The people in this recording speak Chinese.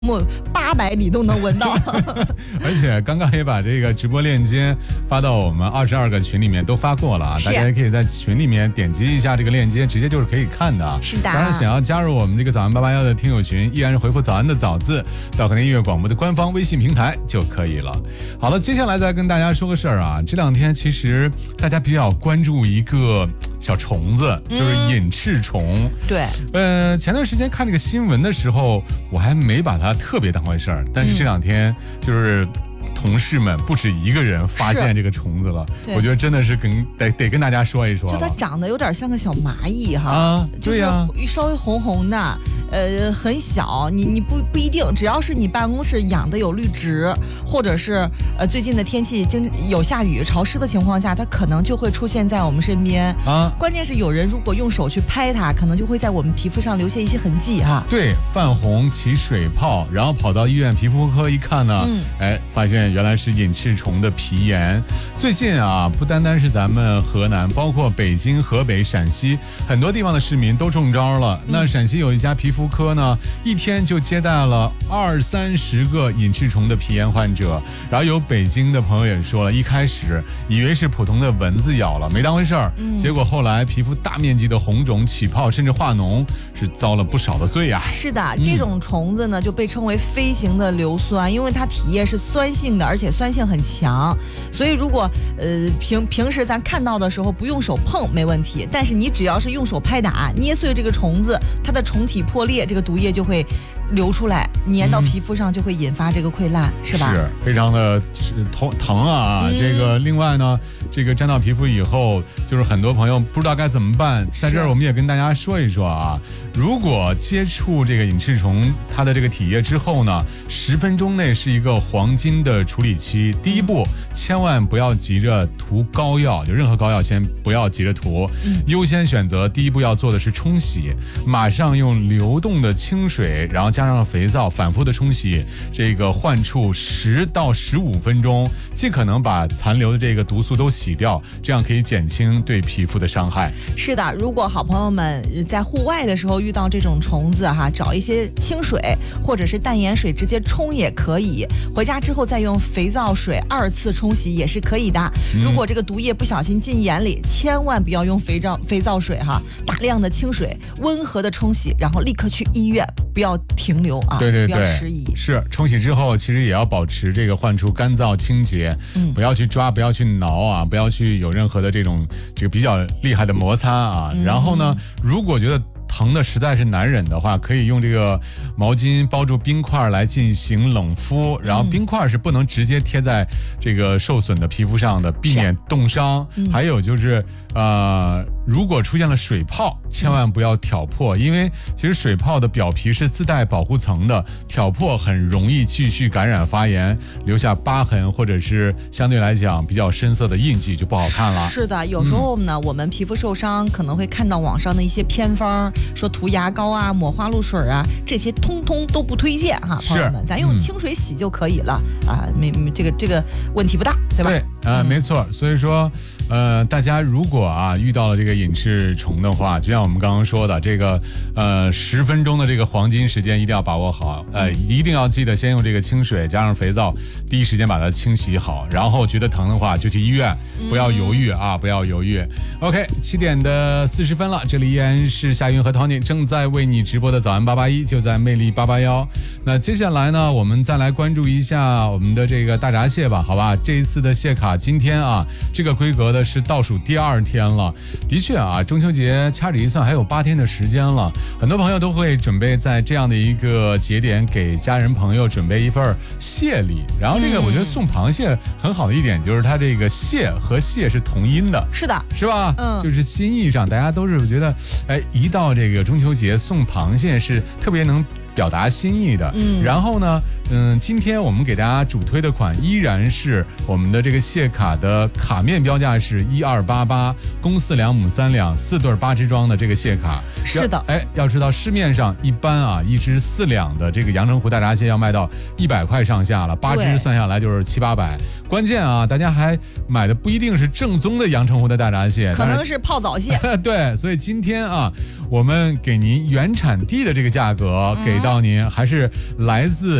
800里都能闻到。 而且刚刚也把这个直播链接发到我们22个群里面都发过了啊，大家也可以在群里面点击一下这个链接，直接就是可以看的啊。 是的。 当然，想要加入我们这个早安881的听友群，依然是回复早安的早字到河南音乐广播的官方微信平台就可以了。好了，接下来再跟大家说个事儿啊，这2天其实大家比较关注一个小虫子，就是隐翅虫。 对。 前段时间看这个新闻的时候，我还没把它特别当回事儿，但是这2天就是同事们不止一个人发现这个虫子了，我觉得真的是得跟大家说一说。 就它长得有点像个小蚂蚁哈， 对呀， 就是稍微红红的，很小，你不一定，只要是你办公室养的有绿植，或者是最近的天气有下雨潮湿的情况下，它可能就会出现在我们身边啊。关键是有人如果用手去拍它，可能就会在我们皮肤上留下一些痕迹哈。 对，泛红起水泡，然后跑到医院皮肤科一看呢，发现原来是隐翅虫的皮炎。最近啊，不单单是咱们河南，包括北京、河北、陕西很多地方的市民都中招了。那陕西有一家皮肤科呢，一天就接待了20-30个隐翅虫的皮炎患者。然后有北京的朋友也说了，一开始以为是普通的蚊子咬了，没当回事儿，结果后来皮肤大面积的红肿、起泡，甚至化脓，是遭了不少的罪啊。 是的，这种虫子呢就被称为飞行的硫酸，因为它体液是酸性的，而且酸性很强，所以如果平时咱看到的时候不用手碰没问题，但是你只要是用手拍打捏碎这个虫子，它的虫体破裂，这个毒液就会流出来，粘到皮肤上就会引发这个溃烂，是吧？ 是非常的疼啊！这个另外呢，这个沾到皮肤以后，就是很多朋友不知道该怎么办，在这儿我们也跟大家说一说啊，如果接触这个隐翅虫它的这个体液之后呢，10分钟内是一个黄金的处理期。第一步，千万不要急着涂膏药，就任何膏药先不要急着涂，优先选择第一步要做的是冲洗，马上用流动的清水，然后加上肥皂反复的冲洗这个患处10到15分钟，尽可能把残留的这个毒素都洗掉，这样可以减轻对皮肤的伤害。 是的，如果好朋友们在户外的时候遇到这种虫子哈，找一些清水或者是淡盐水直接冲也可以，回家之后再用肥皂水2次冲洗也是可以的。如果这个毒液不小心进眼里，千万不要用肥皂水哈，大量的清水温和的冲洗，然后立刻去医院，不要停留啊， 对， 不要迟疑。 是冲洗之后，其实也要保持这个患处干燥清洁，不要去抓，不要去挠啊，不要去有任何的这个比较厉害的摩擦啊。然后呢，如果觉得疼的实在是难忍的话，可以用这个毛巾包住冰块来进行冷敷，然后冰块是不能直接贴在这个受损的皮肤上的，避免冻伤。还有就是如果出现了水泡，千万不要挑破，因为其实水泡的表皮是自带保护层的，挑破很容易继续感染发炎，留下疤痕或者是相对来讲比较深色的印记，就不好看了。 是的，有时候呢，我们皮肤受伤可能会看到网上的一些偏方，说涂牙膏啊、抹花露水啊，这些通通都不推荐哈，朋友们，咱用清水洗就可以了啊，这个问题不大，对吧？ 对，没错。所以说，大家如果遇到了这个隐翅虫的话，就像我们刚刚说的，这个10分钟的这个黄金时间一定要把握好，一定要记得先用这个清水加上肥皂，第一时间把它清洗好，然后觉得疼的话就去医院，不要犹豫啊，不要犹豫。OK， 7点40分了，这里依然是夏云和 Tony 正在为你直播的早安881，就在魅力881。那接下来呢，我们再来关注一下我们的这个大闸蟹吧，好吧？这一次的蟹卡今天这个规格的是倒数第2天了。的确中秋节掐指一算还有8天的时间了，很多朋友都会准备在这样的一个节点给家人朋友准备一份蟹礼。然后这个我觉得送螃蟹很好的一点就是它这个蟹和蟹是同音的， 是的， 是吧？就是心意上大家都是觉得，一到这个中秋节送螃蟹是特别能表达心意的。然后呢，今天我们给大家主推的款依然是我们的这个蟹卡的卡面标价是1288，公4两母3两，4对8只装的这个蟹卡。 是的， 要知道市面上一般一只4两的这个阳澄湖大闸蟹要卖到100块上下了，8只算下来就是700-800。关键大家还买的不一定是正宗的阳澄湖的大闸蟹， 可能是泡澡蟹。 对，所以今天我们给您原产地的这个价格，给到您，还是来自